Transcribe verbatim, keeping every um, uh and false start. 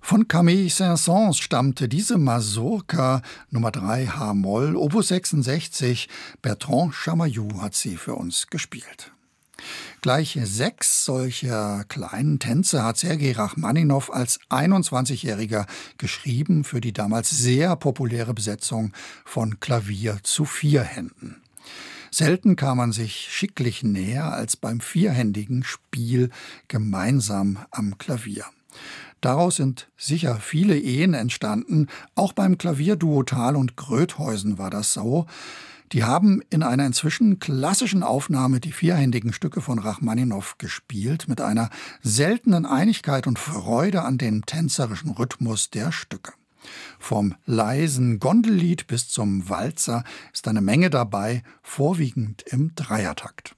Von Camille Saint-Saëns stammte diese Mazurka Nummer drei H-Moll, Opus sechsundsechzig. Bertrand Chamayou hat sie für uns gespielt. Gleich sechs solcher kleinen Tänze hat Sergei Rachmaninow als einundzwanzigjähriger geschrieben für die damals sehr populäre Besetzung von Klavier zu vier Händen. Selten kam man sich schicklich näher als beim vierhändigen Spiel gemeinsam am Klavier. Daraus sind sicher viele Ehen entstanden. Auch beim Klavierduo Thal und Grötheusen war das so. Die haben in einer inzwischen klassischen Aufnahme die vierhändigen Stücke von Rachmaninow gespielt, mit einer seltenen Einigkeit und Freude an dem tänzerischen Rhythmus der Stücke. Vom leisen Gondellied bis zum Walzer ist eine Menge dabei, vorwiegend im Dreiertakt.